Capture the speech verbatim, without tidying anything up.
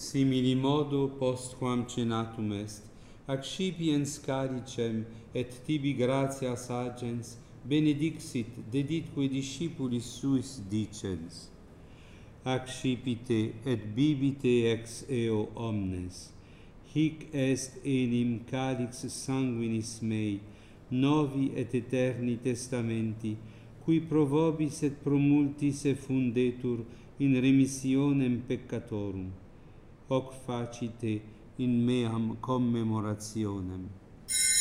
Simili modo postquam cenatum est, accipiens caricem et tibi gratias agens, benedixit deditque discipulis suis dicens. Accipite et bibite ex eo omnes. Hic est enim calix sanguinis mei, novi et eterni testamenti, qui pro vobis et pro multis effundetur in remissionem peccatorum. Hoc facite in meam commemorationem.